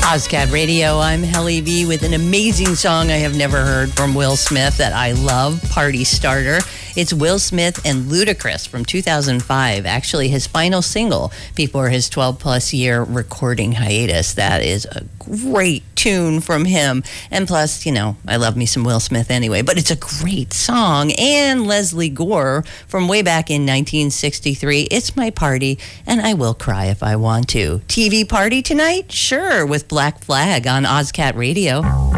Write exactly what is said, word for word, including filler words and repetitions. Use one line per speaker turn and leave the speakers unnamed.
Ozcat Radio, I'm Helly V with an amazing song I have never heard from Will Smith that I love, Party Starter. It's Will Smith and Ludacris from two thousand five, actually his final single before his twelve-plus year recording hiatus. That is a great tune from him. And plus, you know, I love me some Will Smith anyway, but it's a great song. And Leslie Gore from way back in nineteen sixty-three, It's My Party, and I Will Cry If I Want to. T V party tonight? Sure, with Black Flag on Ozcat Radio.